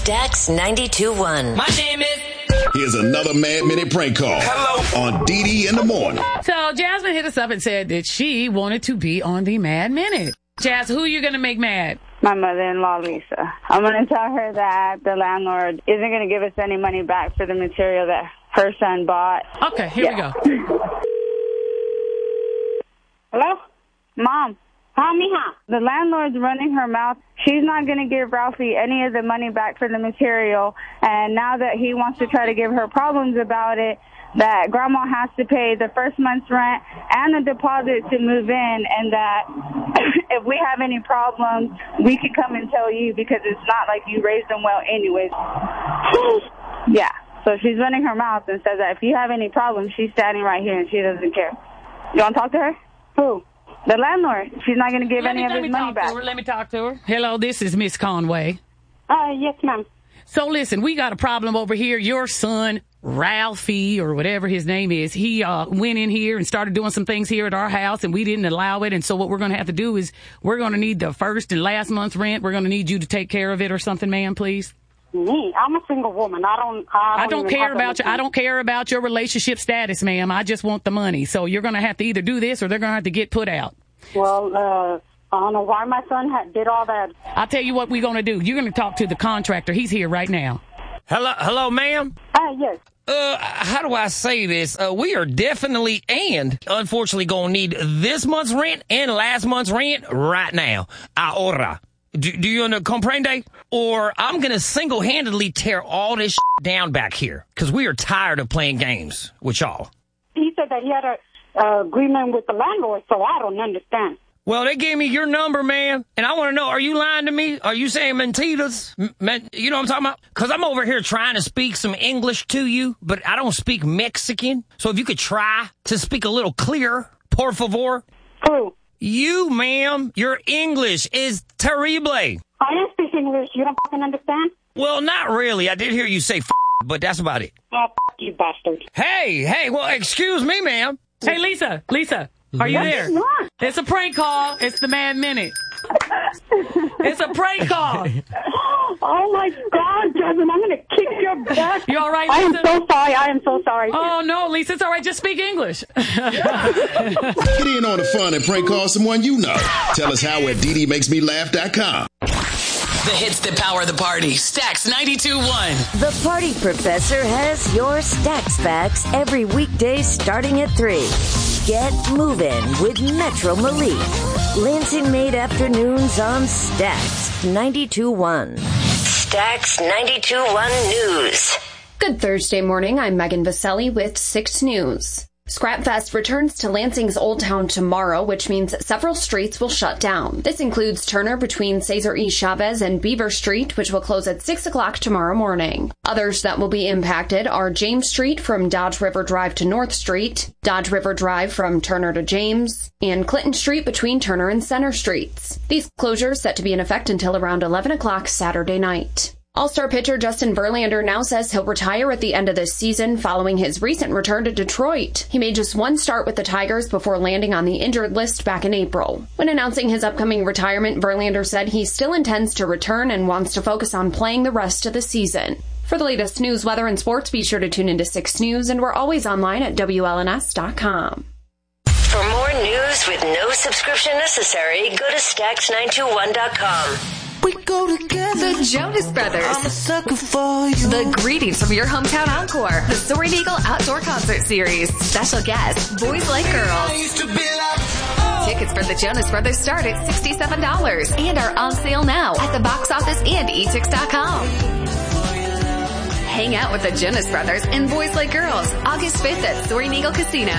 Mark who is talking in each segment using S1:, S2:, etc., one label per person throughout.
S1: Stax 92.1.
S2: My name is...
S3: Here's another Mad Minute prank call.
S2: Hello.
S3: On Dee in the morning.
S4: So Jasmine hit us up and said that she wanted to be on the Mad Minute. Jazz, who are you going to make mad?
S5: My mother-in-law, Lisa. I'm going to tell her that the landlord isn't going to give us any money back for the material that her son bought.
S4: Okay, here we go.
S5: Hello? Mom. Hi, mija. The landlord's running her mouth. She's not going to give Ralphie any of the money back for the material. And now that he wants to try to give her problems about it, that Grandma has to pay the first month's rent and the deposit to move in, and that if we have any problems, we can come and tell you because it's not like you raised them well anyways. Yeah. So she's running her mouth and says that if you have any problems, she's standing right here and she doesn't care. You want to talk to her? Who? The landlord. She's not going to give any of his money back.
S4: Let me talk to her. Hello, this is Miss Conway.
S5: Yes, ma'am.
S4: So listen, we got a problem over here. Your son, Ralphie, or whatever his name is, he went in here and started doing some things here at our house, and we didn't allow it. And so what we're going to have to do is we're going to need the first and last month's rent. We're going to need you to take care of it or something, ma'am, please.
S6: Me? I'm a single woman.
S4: I don't care about you. I don't care about your relationship status, ma'am. I just want the money. So you're going to have to either do this or they're going to have to get put out.
S6: Well, I don't know why my son did all that.
S4: I'll tell you what we're going to do. You're going to talk to the contractor. He's here right now.
S2: Hello, ma'am?
S6: Yes.
S2: How do I say this? We are definitely and unfortunately going to need this month's rent and last month's rent right now. Ahora. Do you comprende? Or I'm going to single-handedly tear all this down back here because we are tired of playing games with y'all.
S6: He said that he had an agreement with the landlord, so I don't understand.
S2: Well, they gave me your number, man, and I want to know, are you lying to me? Are you saying mentiras? You know what I'm talking about? Because I'm over here trying to speak some English to you, but I don't speak Mexican. So if you could try to speak a little clearer, por favor.
S6: Who?
S2: You, ma'am. Your English is terrible.
S6: I am speaking English. You don't fucking understand?
S2: Well, not really. I did hear you say but that's about it.
S6: Oh, you bastard.
S2: Hey, well, excuse me, ma'am.
S4: Hey, Lisa, are you there? It's a prank call. It's the Mad Minute. It's a prank call.
S6: Oh, my God, Jasmine, I'm going to kick your butt.
S4: You all right, Lisa?
S6: I am so sorry.
S4: Oh, no, Lisa, it's all right. Just speak English.
S3: Get in on the fun and prank call someone you know. Tell us how at DDMakesMeLaugh.com.
S1: The hits that power the party. Stax 92.1.
S7: The Party Professor has your Stax facts every weekday starting at 3. Get moving with Metro Malik. Lansing Made Afternoons on Stax 92.1.
S1: Stax 92.1 News.
S8: Good Thursday morning. I'm Megan Vaselli with 6 News. Scrapfest returns to Lansing's Old Town tomorrow, which means several streets will shut down. This includes Turner between Cesar E. Chavez and Beaver Street, which will close at 6 o'clock tomorrow morning. Others that will be impacted are James Street from Dodge River Drive to North Street, Dodge River Drive from Turner to James, and Clinton Street between Turner and Center Streets. These closures set to be in effect until around 11 o'clock Saturday night. All-star pitcher Justin Verlander now says he'll retire at the end of this season following his recent return to Detroit. He made just one start with the Tigers before landing on the injured list back in April. When announcing his upcoming retirement, Verlander said he still intends to return and wants to focus on playing the rest of the season. For the latest news, weather, and sports, be sure to tune into 6 News, and we're always online at WLNS.com.
S1: For more news with no subscription necessary, go to Stax921.com.
S9: We go together.
S8: The Jonas Brothers.
S9: I'm a sucker for you.
S8: The greetings from your hometown encore. The Soaring Eagle Outdoor Concert Series. Special guests, Boys Like Girls. Tickets for the Jonas Brothers start at $67 and are on sale now at the box office and etix.com. Hang out with the Jonas Brothers and Boys Like Girls August 5th at Soaring Eagle Casino.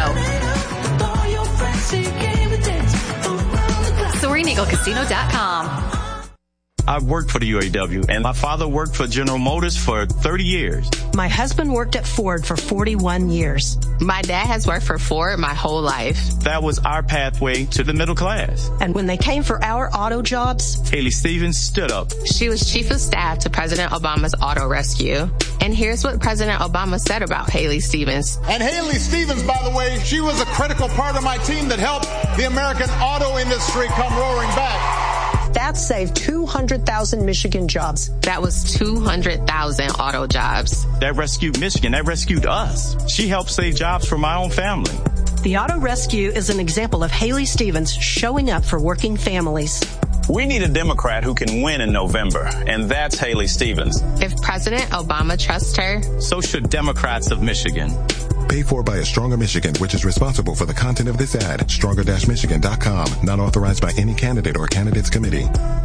S8: SoaringEagleCasino.com.
S10: I've worked for the UAW, and my father worked for General Motors for 30 years.
S11: My husband worked at Ford for 41 years.
S12: My dad has worked for Ford my whole life.
S10: That was our pathway to the middle class.
S11: And when they came for our auto jobs,
S10: Haley Stevens stood up.
S12: She was chief of staff to President Obama's auto rescue. And here's what President Obama said about Haley Stevens.
S13: And Haley Stevens, by the way, she was a critical part of my team that helped the American auto industry come roaring back.
S11: That saved 200,000 Michigan jobs.
S12: That was 200,000 auto jobs.
S10: That rescued Michigan. That rescued us. She helped save jobs for my own family.
S11: The Auto Rescue is an example of Haley Stevens showing up for working families.
S10: We need a Democrat who can win in November, and that's Haley Stevens.
S12: If President Obama trusts her,
S10: so should Democrats of Michigan.
S14: Paid for by A Stronger Michigan, which is responsible for the content of this ad. Stronger-Michigan.com. Not authorized by any candidate or candidates committee.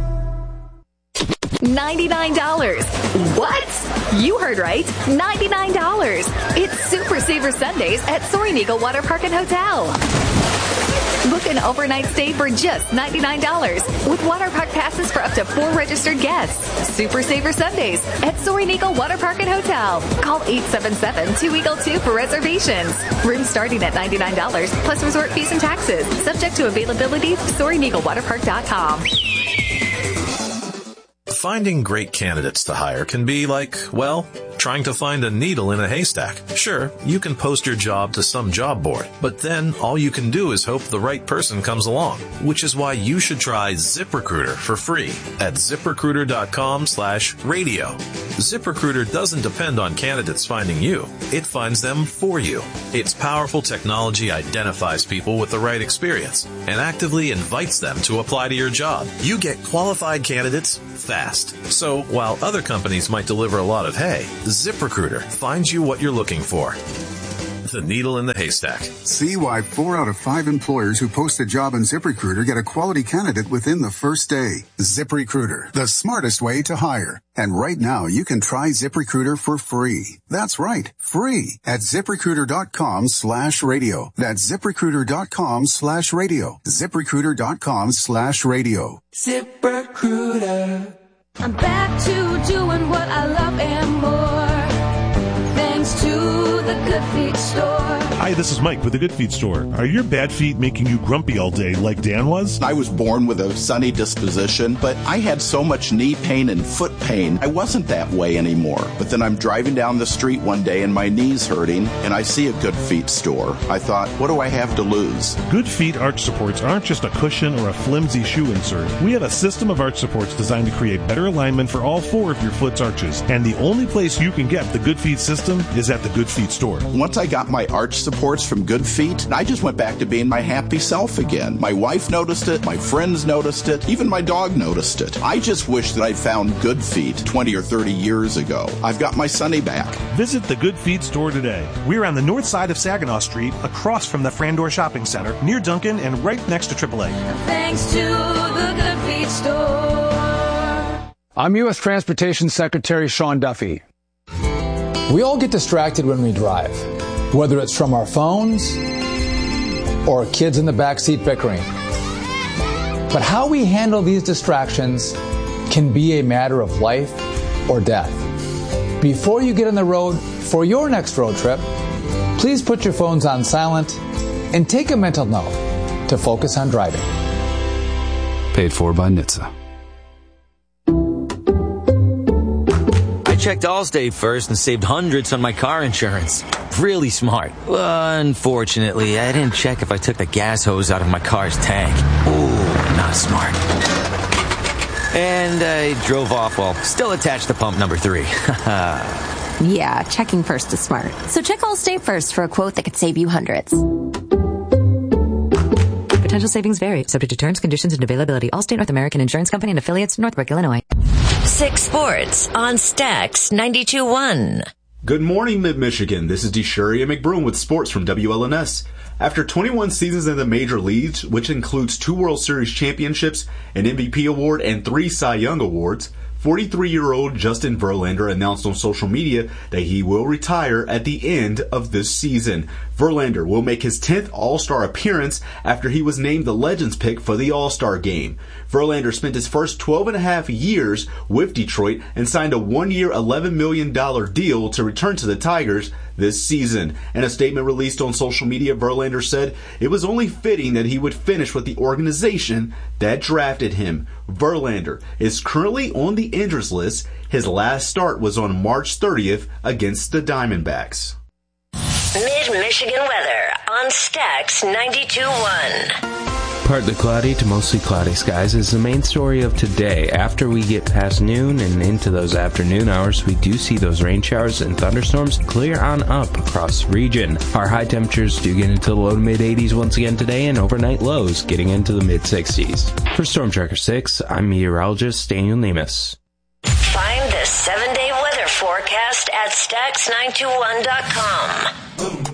S15: $99. What? You heard right. $99. It's Super Saver Sundays at Soaring Eagle Water Park and Hotel. Book an overnight stay for just $99 with water park passes for up to 4 registered guests. Super Saver Sundays at Soaring Eagle Water Park and Hotel. Call 877-2EAGLE-2 for reservations. Rooms starting at $99 plus resort fees and taxes. Subject to availability. SoaringEagleWaterPark.com.
S16: Finding great candidates to hire can be like, well, trying to find a needle in a haystack. Sure, you can post your job to some job board, but then all you can do is hope the right person comes along, which is why you should try ZipRecruiter for free at ZipRecruiter.com/radio. ZipRecruiter doesn't depend on candidates finding you. It finds them for you. Its powerful technology identifies people with the right experience and actively invites them to apply to your job. You get qualified candidates fast. So while other companies might deliver a lot of hay, ZipRecruiter finds you what you're looking for. The needle in the haystack.
S17: See why 4 out of 5 employers who post a job on ZipRecruiter get a quality candidate within the first day. ZipRecruiter, the smartest way to hire. And right now, you can try ZipRecruiter for free. That's right, free at ZipRecruiter.com/radio. That's ZipRecruiter.com/radio. ZipRecruiter.com/radio.
S9: ZipRecruiter.
S18: I'm back to doing what I love and more. Thanks to the Good Feet Store.
S19: Hi, this is Mike with the Good Feet Store. Are your bad feet making you grumpy all day like Dan was?
S20: I was born with a sunny disposition, but I had so much knee pain and foot pain, I wasn't that way anymore. But then I'm driving down the street one day and my knee's hurting, and I see a Good Feet store. I thought, what do I have to lose?
S19: Good Feet arch supports aren't just a cushion or a flimsy shoe insert. We have a system of arch supports designed to create better alignment for all 4 of your foot's arches. And the only place you can get the Good Feet system is at the Good Feet store.
S20: Once I got my arch supports from Good Feet, I just went back to being my happy self again. My wife noticed it, my friends noticed it, even my dog noticed it. I just wish that I'd found Good Feet 20 or 30 years ago. I've got my Sunny back.
S19: Visit the Good Feet store today. We're on the north side of Saginaw Street, across from the Frandor Shopping Center, near Duncan and right next to AAA.
S18: Thanks to the Good Feet Store.
S21: I'm U.S. Transportation Secretary Sean Duffy. We all get distracted when we drive, whether it's from our phones or kids in the backseat bickering. But how we handle these distractions can be a matter of life or death. Before you get on the road for your next road trip, please put your phones on silent and take a mental note to focus on driving.
S22: Paid for by NHTSA.
S23: I checked Allstate first and saved hundreds on my car insurance. Really smart. Unfortunately, I didn't check if I took the gas hose out of my car's tank. Ooh, not smart. And I drove off while still attached to pump number 3.
S24: Yeah, checking first is smart. So check Allstate first for a quote that could save you hundreds.
S25: Potential savings vary, subject to terms, conditions, and availability. Allstate North American Insurance Company and affiliates, Northbrook, Illinois.
S1: 6 Sports on Stax 92.1.
S26: Good morning, Mid-Michigan. This is Desharia McBroom with sports from WLNS. After 21 seasons in the major leagues, which includes 2 World Series championships, an MVP award, and 3 Cy Young awards, 43-year-old Justin Verlander announced on social media that he will retire at the end of this season. Verlander will make his 10th All-Star appearance after he was named the Legends pick for the All-Star game. Verlander spent his first 12.5 years with Detroit and signed a 1-year, $11 million deal to return to the Tigers this season. In a statement released on social media, Verlander said it was only fitting that he would finish with the organization that drafted him. Verlander is currently on the injuries list. His last start was on March 30th against the Diamondbacks.
S1: Mid-Michigan weather on Stax 92.1.
S2: Partly cloudy to mostly cloudy skies is the main story of today. After we get past noon and into those afternoon hours, we do see those rain showers and thunderstorms clear on up across the region. Our high temperatures do get into the low to mid 80s once again today, and overnight lows getting into the mid 60s. For Storm Tracker 6, I'm meteorologist Daniel Nemus.
S1: Find the 7-day weather forecast at Stax921.com.